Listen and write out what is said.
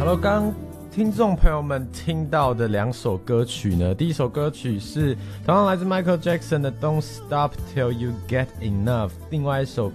Hello， 刚听众朋友们听到的2首歌曲呢，第一首歌曲是同样来自 Michael Jackson 的 Don't Stop Till You Get Enough， 另外一首